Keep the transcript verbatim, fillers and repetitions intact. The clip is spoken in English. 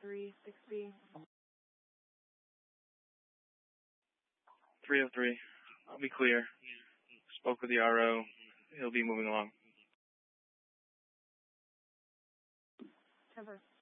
three sixty. three oh three. I'll be clear. Spoke with the R O. He'll be moving along. Cover.